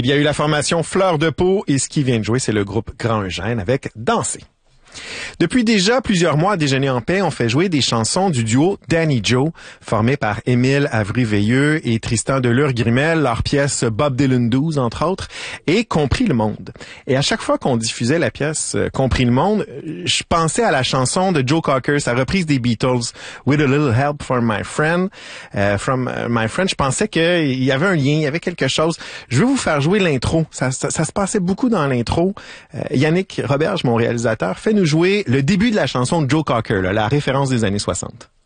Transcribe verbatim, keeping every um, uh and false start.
Il y a eu la formation Fleur de Peau et ce qui vient de jouer, c'est le groupe Grand Eugène avec Danser. Depuis déjà plusieurs mois à Déjeuner en paix, on fait jouer des chansons du duo Danny Joe, formé par Émile Avery-Veilleux et Tristan Delure-Grimel, leur pièce Bob Dylan douze, entre autres, et Compris le monde. Et à chaque fois qu'on diffusait la pièce euh, Compris le monde, je pensais à la chanson de Joe Cocker, sa reprise des Beatles, With a Little Help from My Friend, euh, from uh, My Friend. Je pensais qu'il y avait un lien, il y avait quelque chose. Je veux vous faire jouer l'intro. Ça, ça, ça se passait beaucoup dans l'intro. Euh, Yannick Roberge, mon réalisateur, fait nous jouer le début de la chanson de Joe Cocker, là, la référence des années soixante.